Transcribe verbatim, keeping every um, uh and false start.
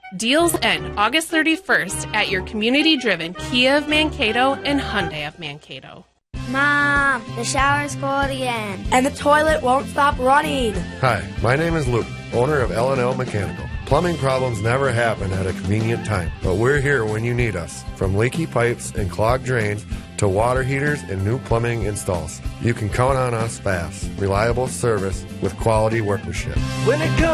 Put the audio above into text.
Deals end August thirty-first at your community-driven Kia of Mankato and Hyundai of Mankato. Mom, the shower's full again. And the toilet won't stop running. Hi, my name is Luke, owner of L and L Mechanical. Plumbing problems never happen at a convenient time, but we're here when you need us. From leaky pipes and clogged drains to water heaters and new plumbing installs. You can count on us fast, reliable service with quality workmanship. When it comes